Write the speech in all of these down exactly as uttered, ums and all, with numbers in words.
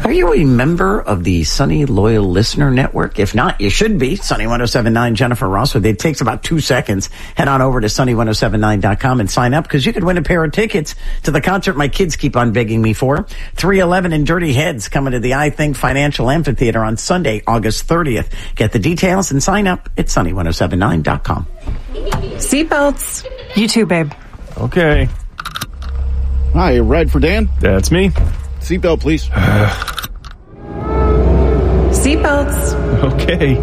Are you a member of the Sunny Loyal Listener Network? If not, you should be. Sunny ten seventy-nine, Jennifer Ross with it. It takes about two seconds. Head on over to sunny ten seventy-nine dot com and sign up because you could win a pair of tickets to the concert my kids keep on begging me for. three eleven and Dirty Heads coming to the I Think Financial Amphitheater on Sunday, August thirtieth. Get the details and sign up at sunny ten seventy-nine dot com. Seatbelts. You too, babe. Okay. Hi, ride for Dan? That's me. Seatbelt, please. Seatbelts. Okay.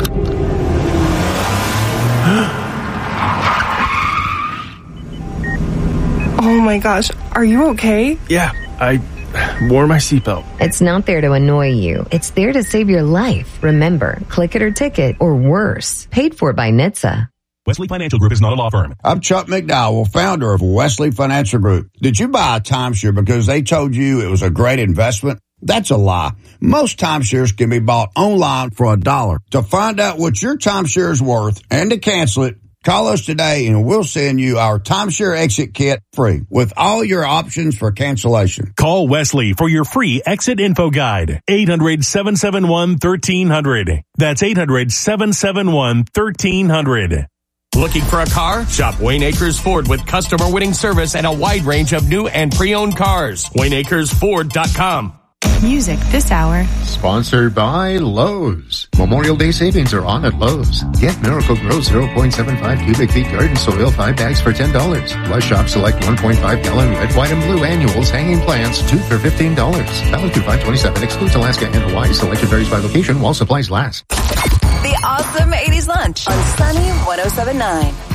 Oh my gosh, are you okay? Yeah, I wore my seatbelt. It's not there to annoy you. It's there to save your life. Remember, click it or ticket, or worse. Paid for by N H T S A. Wesley Financial Group is not a law firm. I'm Chuck McDowell, founder of Wesley Financial Group. Did you buy a timeshare because they told you it was a great investment? That's a lie. Most timeshares can be bought online for a dollar. To find out what your timeshare is worth and to cancel it, call us today and we'll send you our timeshare exit kit free with all your options for cancellation. Call Wesley for your free exit info guide. eight hundred, seven seven one, one three zero zero. That's eight hundred, seven seven one, one three zero zero. Looking for a car? Shop Wayne Acres Ford with customer winning service and a wide range of new and pre-owned cars. Wayne Acres Ford dot com. Music this hour. Sponsored by Lowe's. Memorial Day savings are on at Lowe's. Get Miracle Grow zero point seven five cubic feet garden soil, five bags for ten dollars. Plus shop select one point five gallon red, white, and blue annuals hanging plants, two for fifteen dollars. Valid through five twenty-seven. Excludes Alaska and Hawaii. Selection varies by location while supplies last. The Awesome eighties Lunch on Sunny ten seventy-nine.